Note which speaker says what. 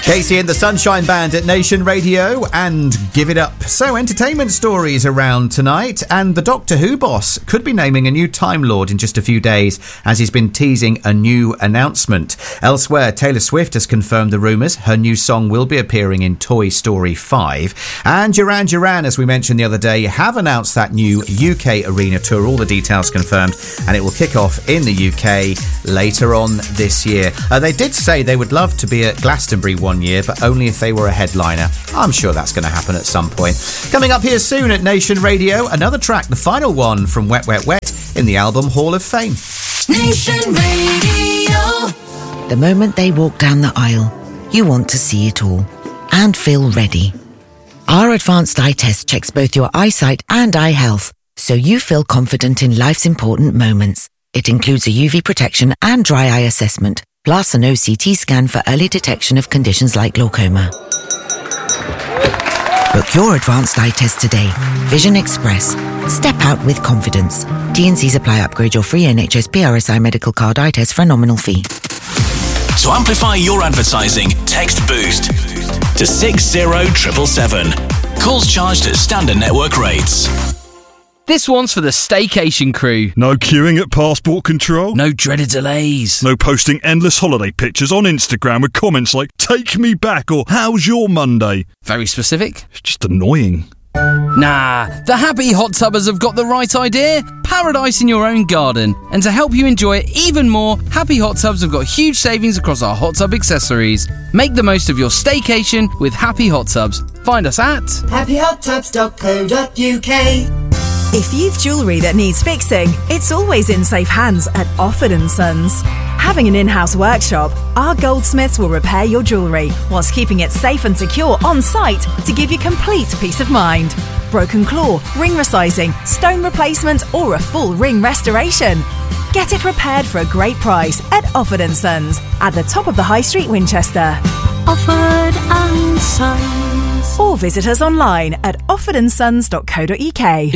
Speaker 1: Casey and the Sunshine Band at Nation Radio and Give It Up. So, entertainment stories around tonight, and the Doctor Who boss could be naming a new Time Lord in just a few days, as he's been teasing a new announcement. Elsewhere, Taylor Swift has confirmed the rumours. Her new song will be appearing in Toy Story 5. And Duran Duran, as we mentioned the other day, have announced that new UK arena tour. All the details confirmed, and it will kick off in the UK later on this year. They did say they would love to be at Glastonbury one year, but only if they were a headliner. I'm sure that's going to happen at some point. Coming up here soon at Nation Radio, another track, the final one from Wet Wet Wet in the album Hall of Fame.
Speaker 2: Nation Radio.
Speaker 3: The moment they walk down the aisle, you want to see it all and feel ready. Our advanced eye test checks both your eyesight and eye health, so you feel confident in life's important moments. It includes a UV protection and dry eye assessment, plus an OCT scan for early detection of conditions like glaucoma. Book your advanced eye test today. Vision Express. Step out with confidence. T&Cs apply. Upgrade your free NHS PRSI medical card eye test for a nominal fee.
Speaker 4: To amplify your advertising, text BOOST to 60777. Calls charged at standard network rates.
Speaker 5: This one's for the staycation crew.
Speaker 6: No queuing at passport control.
Speaker 5: No dreaded delays.
Speaker 6: No posting endless holiday pictures on Instagram with comments like, take me back or how's your Monday?
Speaker 5: Very specific.
Speaker 6: It's just annoying.
Speaker 5: Nah, the happy hot tubbers have got the right idea. Paradise in your own garden. And to help you enjoy it even more, Happy Hot Tubs have got huge savings across our hot tub accessories. Make the most of your staycation with Happy Hot Tubs. Find us at
Speaker 7: happyhottubs.co.uk. If you've jewellery that needs fixing, it's always in safe hands at Offord & Sons. Having an in-house workshop, our goldsmiths will repair your jewellery whilst keeping it safe and secure on site to give you complete peace of mind. Broken claw, ring resizing, stone replacement or a full ring restoration. Get it repaired for a great price at Offord & Sons at the top of the High Street, Winchester.
Speaker 2: Offord & Sons.
Speaker 7: Or visit us online at offordandsons.co.uk.